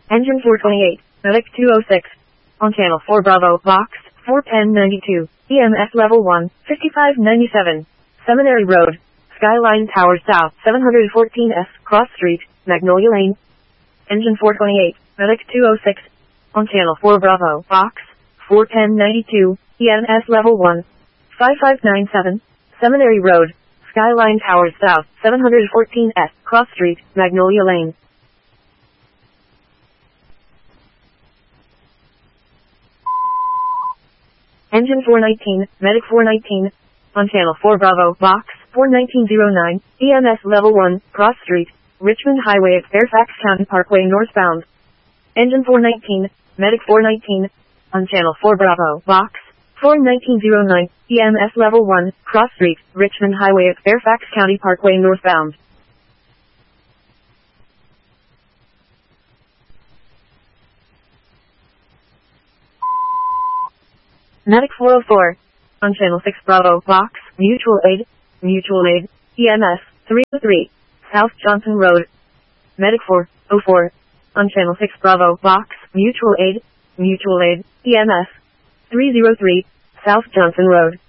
Engine 428, Medic 206. On channel 4 Bravo, Box 41092, EMS level 1, 5597. Seminary Road, Skyline Tower South, 714S, Cross Street, Magnolia Lane. Engine 428, Medic 206. On channel 4 Bravo, Box 41092, EMS level 1, 5597. Seminary Road, Skyline Tower South, 714S, Cross Street, Magnolia Lane. Engine 419, Medic 419. On channel 4 Bravo, Box 41909, EMS level 1, Cross Street, Richmond Highway at Fairfax County Parkway northbound. Engine 419, Medic 419. On channel 4 Bravo, Box 41909, EMS level 1, Cross Street, Richmond Highway at Fairfax County Parkway northbound. Medic 404. On channel 6 Bravo, Box, Mutual Aid, EMS, 303, South Johnson Road. Medic 404. On channel 6 Bravo, Box, Mutual Aid, EMS, 303, South Johnson Road.